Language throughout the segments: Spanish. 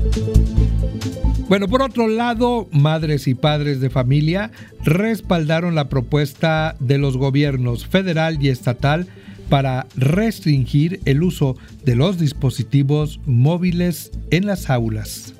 Bueno, por otro lado, madres y padres de familia respaldaron la propuesta de los gobiernos federal y estatal para restringir el uso de los dispositivos móviles en las aulas.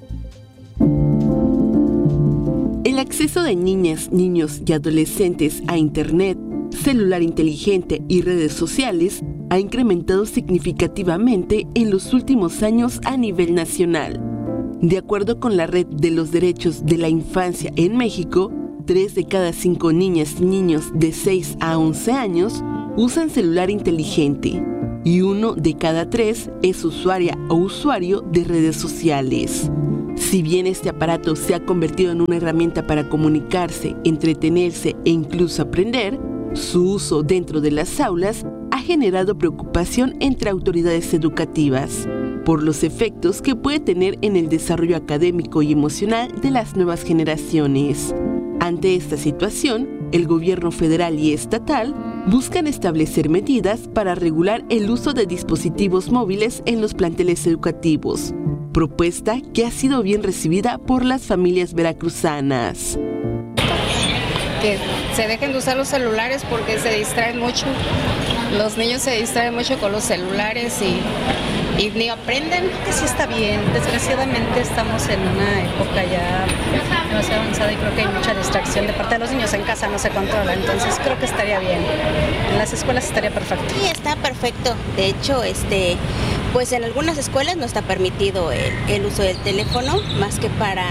El acceso de niñas, niños y adolescentes a Internet, celular inteligente y redes sociales ha incrementado significativamente en los últimos años a nivel nacional. De acuerdo con la Red de los Derechos de la Infancia en México, 3 de cada 5 niñas y niños de 6 a 11 años usan celular inteligente y 1 de cada 3 es usuaria o usuario de redes sociales. Si bien este aparato se ha convertido en una herramienta para comunicarse, entretenerse e incluso aprender, su uso dentro de las aulas ha generado preocupación entre autoridades educativas por los efectos que puede tener en el desarrollo académico y emocional de las nuevas generaciones. Ante esta situación, el gobierno federal y estatal buscan establecer medidas para regular el uso de dispositivos móviles en los planteles educativos, propuesta que ha sido bien recibida por las familias veracruzanas. Que se dejen de usar los celulares porque se distraen mucho. Los niños se distraen mucho con los celulares y ni aprenden. Que sí está bien. Desgraciadamente estamos en una época ya demasiado avanzada y creo que hay mucha distracción de parte de los niños. En casa no se controla, entonces creo que estaría bien. En las escuelas estaría perfecto. Sí, está perfecto. De hecho, pues en algunas escuelas no está permitido el uso del teléfono, más que para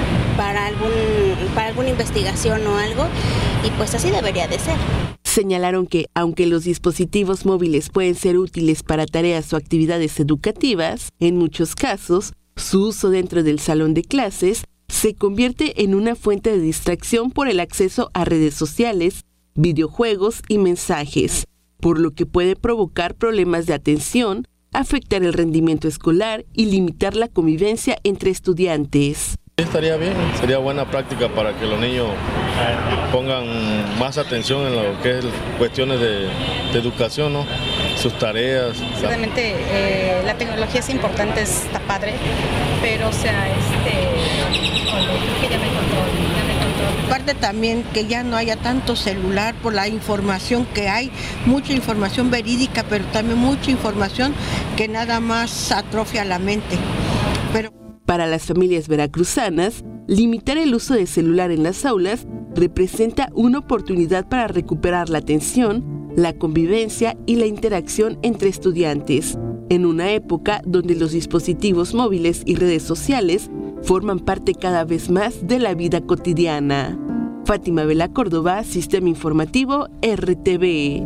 alguna investigación o algo, y pues así debería de ser. Señalaron que, aunque los dispositivos móviles pueden ser útiles para tareas o actividades educativas, en muchos casos, su uso dentro del salón de clases se convierte en una fuente de distracción por el acceso a redes sociales, videojuegos y mensajes, por lo que puede provocar problemas de atención, afectar el rendimiento escolar y limitar la convivencia entre estudiantes. Estaría bien, sería buena práctica para que los niños pongan más atención en lo que es cuestiones de educación, ¿no? Sus tareas. Obviamente la tecnología es importante, está padre, pero o sea, creo que ya me controlo. Aparte también que ya no haya tanto celular por la información que hay, mucha información verídica, pero también mucha información que nada más atrofia la mente. Para las familias veracruzanas, limitar el uso de celular en las aulas representa una oportunidad para recuperar la atención, la convivencia y la interacción entre estudiantes, en una época donde los dispositivos móviles y redes sociales forman parte cada vez más de la vida cotidiana. Fátima Vela Córdoba, Sistema Informativo RTV.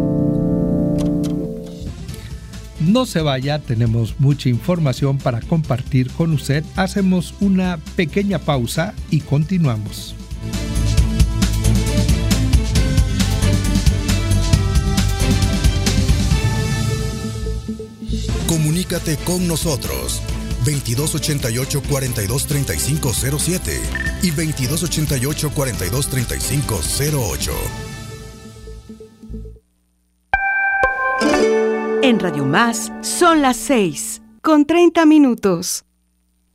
No se vaya, tenemos mucha información para compartir con usted. Hacemos una pequeña pausa y continuamos. Comunícate con nosotros 2288-423507 y 2288-423508. En Radio Más son las 6:30.